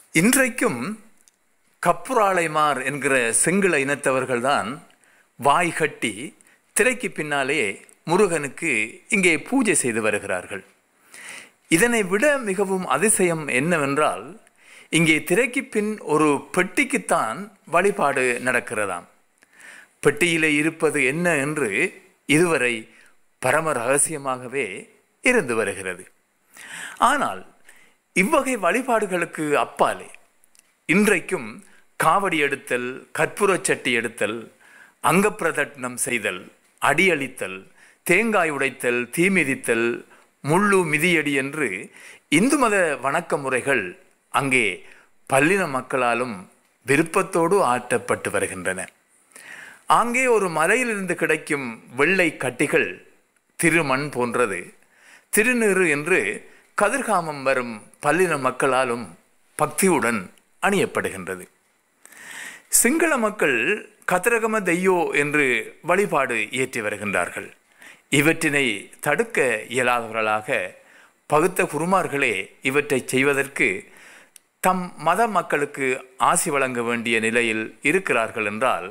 இன்றைக்கும் கப்புராளைமார் என்கிற சிங்கள இனத்தவர்கள்தான் வாய் கட்டி திரைக்கு பின்னாலே முருகனுக்கு இங்கே பூஜை செய்து வருகிறார்கள். இதனை விட மிகவும் அதிசயம் என்னவென்றால், இங்கே திரைக்கு பின் ஒரு பெட்டிக்குத்தான் வழிபாடு நடக்கிறதாம். பெட்டியிலே இருப்பது என்ன என்று இதுவரை பரம ரகசியமாகவே இருந்து வருகிறது. ஆனால் இவ்வகை வழிபாடுகளுக்கு அப்பாலே இன்றைக்கும் காவடி எடுத்தல், கற்பூரச் சட்டி எடுத்தல், அங்கப்பிரதட்சணம் செய்தல், அடியளித்தல், தேங்காய் உடைத்தல், தீமிதித்தல், முள்ளு மிதியடி என்று இந்து மத வணக்க முறைகள் அங்கே பல்லின மக்களாலும் விருப்பத்தோடு ஆற்றப்பட்டு வருகின்றன. அங்கே ஒரு மலையிலிருந்து கிடைக்கும் வெள்ளை கட்டிகள் திருமண் போன்றது, திருநீறு என்று கதிர்காமம் வரும் பல்லின மக்களாலும் பக்தியுடன் அணியப்படுகின்றது. சிங்கள மக்கள் கதிரகம தெய்யோ என்று வழிபாடு ஏற்றி வருகின்றார்கள். இவற்றினை தடுக்க இயலாதவர்களாக பகுத்த குருமார்களே இவற்றை செய்வதற்கு தம் மத மக்களுக்கு ஆசி வழங்க வேண்டிய நிலையில் இருக்கிறார்கள் என்றால்,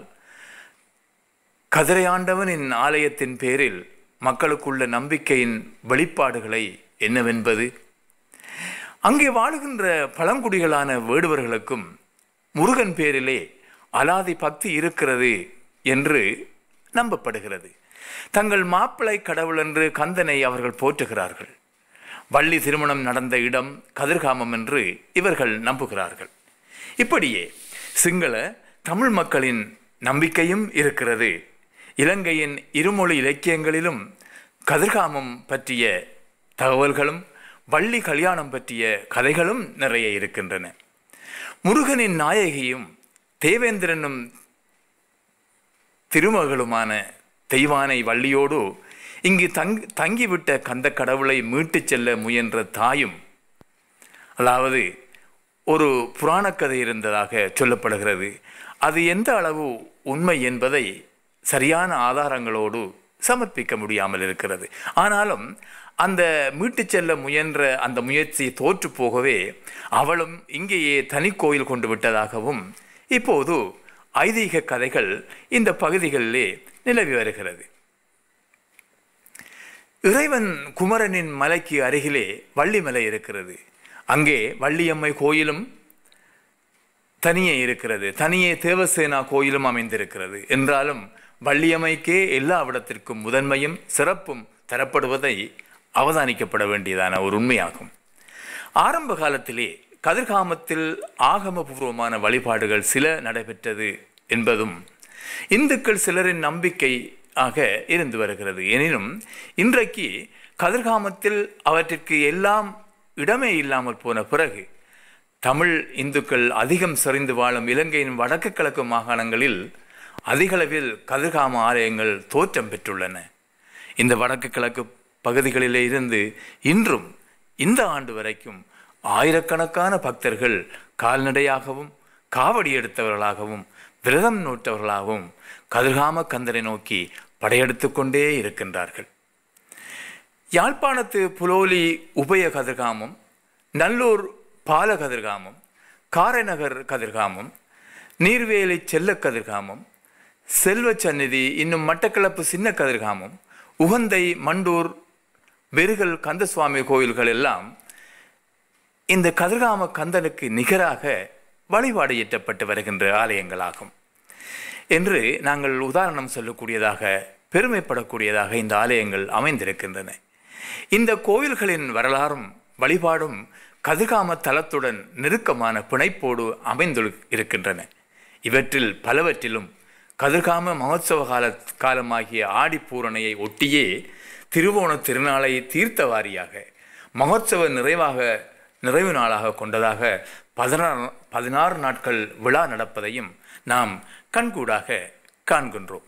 கதிரையாண்டவனின் ஆலயத்தின் பேரில் மக்களுக்குள்ள நம்பிக்கையின் வெளிப்பாடுகளை என்னவென்பது? அங்கே வாழுகின்ற பழங்குடிகளான வேடுவர்களுக்கும் முருகன் பேரிலே அலாதி பக்தி இருக்கிறது என்று நம்பப்படுகிறது. தங்கள் மாப்பிள்ளை கடவுள் என்று கந்தனை அவர்கள் போற்றுகிறார்கள். வள்ளி திருமணம் நடந்த இடம் கதிர்காமம் என்று இவர்கள் நம்புகிறார்கள். இப்படியே சிங்கள தமிழ் மக்களின் நம்பிக்கையும் இருக்கிறது. இலங்கையின் இருமொழி இலக்கியங்களிலும் கதிர்காமம் பற்றிய தகவல்களும் வள்ளி கல்யாணம் பற்றிய கதைகளும் நிறைய இருக்கின்றன. முருகனின் நாயகியும் தேவேந்திரனும் திருமகளுமான தெய்வானை வள்ளியோடு இங்கு தங்கிவிட்ட கந்த கடவுளை மீட்டு செல்ல முயன்ற தாயும், அதாவது ஒரு புராணக்கதை இருந்ததாக சொல்லப்படுகிறது. அது எந்த அளவு உண்மை என்பதை சரியான ஆதாரங்களோடு சமர்ப்பிக்க முடியாமல் இருக்கிறது. ஆனாலும் அந்த மீட்டு செல்ல முயன்ற அந்த முயற்சி தோற்று போகவே அவளும் இங்கேயே தனி கோயில் கொண்டு விட்டதாகவும் இப்போது ஐதீக கதைகள் இந்த பகுதிகளிலே நிலவி வருகிறது. இறைவன் குமரனின் மலைக்கு அருகிலே வள்ளிமலை இருக்கிறது. அங்கே வள்ளியம்மை கோயிலும் தனியே இருக்கிறது. தனியே தேவசேனா கோயிலும் அமைந்திருக்கிறது. என்றாலும் வள்ளியம்மைக்கே எல்லா இடத்திற்கும் முதன்மையும் சிறப்பும் தரப்படுவதை அவதானிக்கப்பட வேண்டியதான ஒரு உண்மையாகும். ஆரம்ப காலத்திலே கதிர்காமத்தில் ஆகமபூர்வமான வழிபாடுகள் சில நடைபெற்றது என்பதும் இந்துக்கள் சிலரின் நம்பிக்கையாக இருந்து வருகிறது. எனினும் இன்றைக்கு கதிர்காமத்தில் அவற்றிற்கு எல்லாம் இடமே இல்லாமல் போன பிறகு தமிழ் இந்துக்கள் அதிகம் செறிந்து வாழும் இலங்கையின் வடக்கு கிழக்கு மாகாணங்களில் அதிகளவில் கதிர்காம ஆலயங்கள் தோற்றம் பெற்றுள்ளன. இந்த வடக்கு கிழக்கு பகுதிகளிலே இருந்து இன்றும் இந்த ஆண்டு வரைக்கும் ஆயிரக்கணக்கான பக்தர்கள் கால்நடையாகவும் காவடி எடுத்தவர்களாகவும் விரதம் நோட்டவர்களாகவும் கதிர்காம கந்தனை நோக்கி படையெடுத்து கொண்டே இருக்கின்றார்கள். யாழ்ப்பாணத்து புலோலி உபய கதிர்காமம், நல்லூர் பால கதிர்காமம், காரைநகர் கதிர்காமம், நீர்வேலி செல்ல கதிர்காமம், செல்வ சந்நிதி, இன்னும் மட்டக்களப்பு சின்ன கதிர்காமம், உகந்தை, மண்டூர், வெறுகல் கந்தசுவாமி கோயில்கள் எல்லாம் இந்த கதிர்காம கந்தனுக்கு நிகராக வழிபாடு இயற்றப்பட்டு வருகின்ற ஆலயங்களாகும் என்று நாங்கள் உதாரணம் சொல்லக்கூடியதாக, பெருமைப்படக்கூடியதாக இந்த ஆலயங்கள் அமைந்திருக்கின்றன. இந்த கோயில்களின் வரலாறும் வழிபாடும் கதிர்காம தலத்துடன் நெருக்கமான பிணைப்போடு அமைந்து இருக்கின்றன. இவற்றில் பலவற்றிலும் கதிர்காம மகோத்சவ காலமாகிய ஆடிப்பூரணையை ஒட்டியே திருவோண திருநாளை தீர்த்தவாரியாக மகோத்சவ நிறைவு நாளாக கொண்டதாக 16 நாட்கள் விழா நடப்பதையும் நாம் கண்கூடாக காண்கின்றோம்.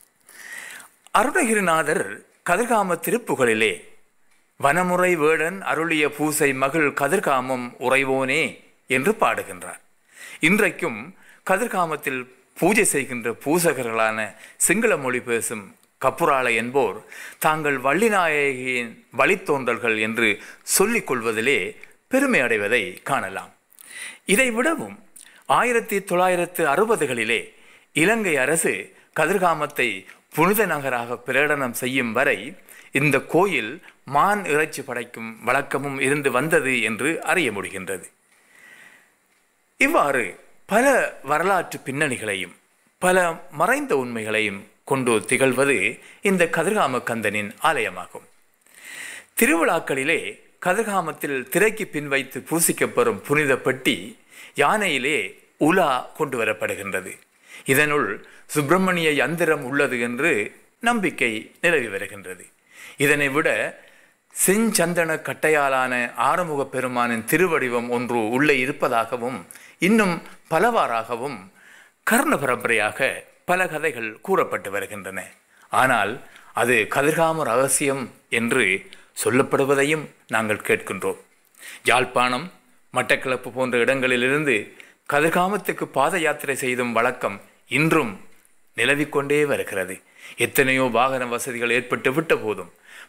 அருணகிரிநாதர் கதிர்காம திருப்புகளிலே வனமுறை வேடன் அருளிய பூசை மகள் கதிர்காமம் உறைவோனே என்று பாடுகின்றார். இன்றைக்கும் கதிர்காமத்தில் பூஜை செய்கின்ற பூசகர்களான சிங்கள மொழி பேசும் கப்புராளை என்போர் தாங்கள் வள்ளிநாயகியின் வழித்தோன்றல்கள் என்று சொல்லிக் கொள்வதிலே பெருமை அடைவதை காணலாம். இதை விடவும் 1960களிலே இலங்கை அரசு கதிர்காமத்தை புனித நகராக பிரகடனம் செய்யும் வரை இந்த கோயில் மான் இறைச்சி படைக்கும் வழக்கமும் இருந்து வந்தது என்று அறிய முடிகின்றது. இவ்வாறு பல வரலாற்று பின்னணிகளையும் பல மறைந்த உண்மைகளையும் கொண்டு திகழ்வது இந்த கதிர்காம கந்தனின் ஆலயமாகும். திருவிழாக்களிலே கதிர்காமத்தில் திரைக்கு பின் வைத்து பூசிக்கப்பெறும் புனித பெட்டி யானையிலே உலா கொண்டு வரப்படுகின்றது. இதனுள் சுப்பிரமணிய யந்திரம் உள்ளது என்று நம்பிக்கை நிலவி வருகின்றது. இதனை விட செஞ்சந்தன கட்டையாலான ஆறுமுக பெருமானின் திருவடிவம் ஒன்று உள்ளே இருப்பதாகவும் இன்னும் பலவாறாகவும் கர்ண பரம்பரையாக பல கதைகள் கூறப்பட்டு வருகின்றன. ஆனால் அது கதிர்காம ரகசியம் என்று சொல்லப்படுவதையும் நாங்கள் கேட்கின்றோம். யாழ்ப்பாணம், மட்டக்களப்பு போன்ற இடங்களிலிருந்து கதிர்காமத்துக்கு பாத யாத்திரை செய்தும் வழக்கம் இன்றும் நிலவிக்கொண்டே வருகிறது. எத்தனையோ வாகன வசதிகள் ஏற்பட்டு விட்ட போதும்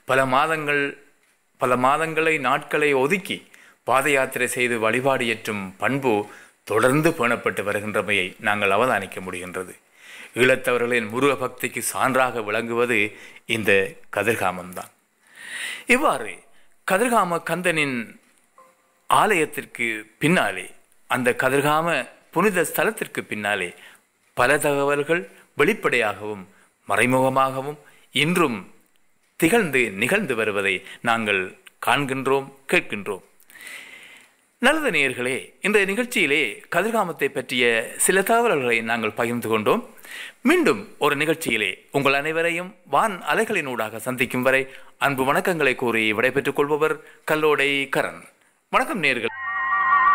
பல மாதங்களை நாட்களை ஒதுக்கி பாத யாத்திரை செய்து வழிபாடு ஏற்றும் பண்பு தொடர்ந்து பேணப்பட்டு வருகின்றமையை நாங்கள் அவதானிக்க முடிகின்றது. ஈழத்தவர்களின் முருக பக்திக்கு சான்றாக விளங்குவது இந்த கதிர்காமம்தான். இவ்வாறு கதிர்காம கந்தனின் ஆலயத்திற்கு பின்னாலே, அந்த கதிர்காம புனித ஸ்தலத்திற்கு பின்னாலே பல தகவல்கள் வெளிப்படையாகவும் மறைமுகமாகவும் இன்றும் நிகழ்ந்து வருவதை நாங்கள் காண்கின்றோம், கேட்கின்றோம். நல்லது நேயர்களே, இன்றைய நிகழ்ச்சியிலே கதிர்காமத்தை பற்றிய சில தகவல்களை நாங்கள் பகிர்ந்து கொண்டோம். மீண்டும் ஒரு நிகழ்ச்சியிலே உங்கள் அனைவரையும் வான் அலைகளினூடாக சந்திக்கும் வரை அன்பு வணக்கங்களை கூறி விடைபெற்றுக் கொள்பவர் கல்லோடை கரண். வணக்கம் நேயர்களே.